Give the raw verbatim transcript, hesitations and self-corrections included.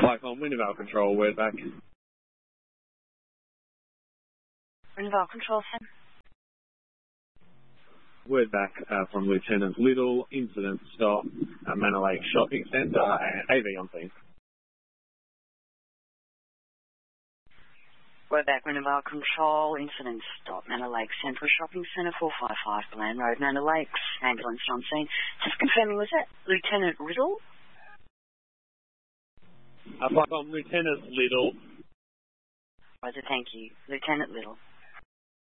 Flycom, Wintervale Control, word back. Wintervale Control, Sam. Word back uh, from Lieutenant Little, incident stop at Manor Lake Shopping Centre, A V on scene. We're back, Wintervale Control, incident stop, Manor Lake Central Shopping Centre, four five five Bland Road, Manor Lakes, ambulance on scene. Just confirming, was that Lieutenant Riddle? Uh, Flycom, Lieutenant Little. Roger, thank you. Lieutenant Little.